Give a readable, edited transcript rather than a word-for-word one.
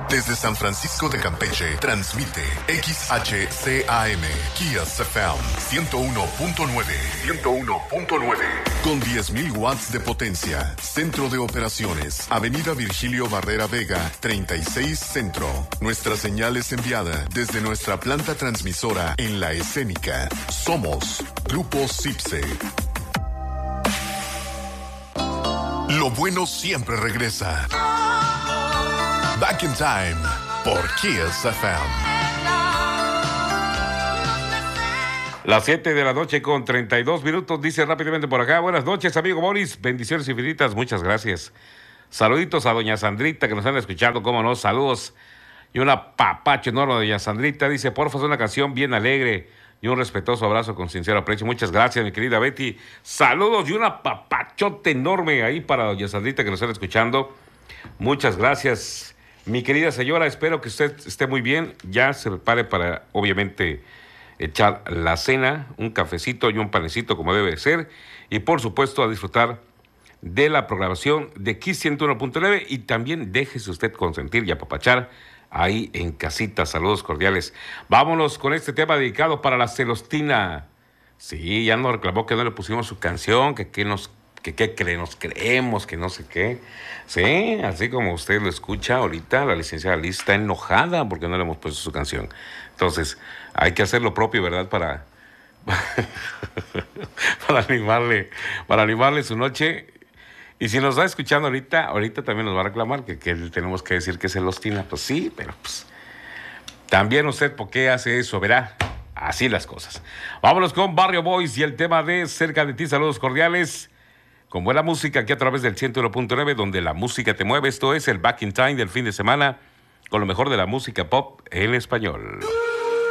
Desde San Francisco de Campeche, transmite XHCAM, Kiss FM 101.9. 101.9. Con 10.000 watts de potencia. Centro de operaciones. Avenida Virgilio Barrera Vega, 36 Centro. Nuestra señal es enviada desde nuestra planta transmisora en La Escénica. Somos Grupo Cipse. Lo bueno siempre regresa. Back in Time por Kiss FM. Las 7 de la noche con 32 minutos, dice rápidamente por acá. Buenas noches, amigo Boris. Bendiciones infinitas, muchas gracias. Saluditos a doña Sandrita que nos están escuchando, cómo no, saludos. Y un apapacho enorme a doña Sandrita. Dice, porfa, es una canción bien alegre. Y un respetuoso abrazo con sincero aprecio. Muchas gracias, mi querida Betty. Saludos y un apapachote enorme ahí para doña Sandrita que nos están escuchando. Muchas gracias, mi querida señora. Espero que usted esté muy bien. Ya se prepare para, obviamente, echar la cena, un cafecito y un panecito como debe de ser. Y, por supuesto, a disfrutar de la programación de Kiss 101.9. Y también déjese usted consentir y apapachar ahí en casita. Saludos cordiales. Vámonos con este tema dedicado para la Celostina. Sí, ya nos reclamó que no le pusimos su canción, nos creemos, que no sé qué. Sí, así como usted lo escucha ahorita, la licenciada Liz está enojada porque no le hemos puesto su canción. Entonces, hay que hacer lo propio, ¿verdad? Para animarle su noche. Y si nos está escuchando ahorita también nos va a reclamar que tenemos que decir que es Celostina. Pues sí, pero pues también usted, ¿por qué hace eso? Verá, así las cosas. Vámonos con Barrio Boys y el tema de Cerca de ti. Saludos cordiales. Con buena música aquí a través del 101.9, donde la música te mueve. Esto es el Back in Time del fin de semana, con lo mejor de la música pop en español.